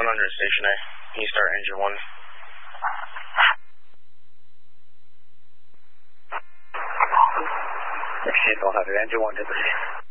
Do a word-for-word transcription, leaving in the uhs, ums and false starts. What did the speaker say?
one hundred Station A. Can you start engine one? Exchange one hundred, engine one to the scene.